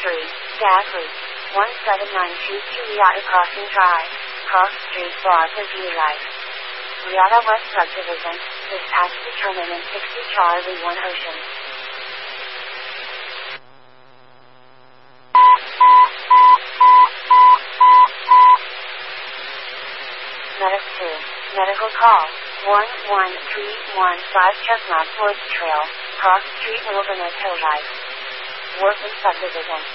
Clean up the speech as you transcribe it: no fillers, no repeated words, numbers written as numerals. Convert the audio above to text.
Gasly. 1792 Kiliata Crossing Drive. Cross Street, Plaza Villai. Riata West Subdivision. Dispatch determinant 60 Charlie 1 Ocean. Medic 2. Medical call. 11315 Chestnut Woods Trail. Cross Street, Wilderness Hillside. Workman Subdivision.